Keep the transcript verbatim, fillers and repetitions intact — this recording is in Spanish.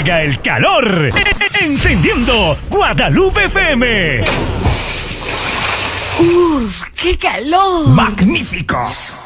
haga el calor. Encendiendo Guadalupe F M. ¡Uf! ¡Qué calor! ¡Magnífico!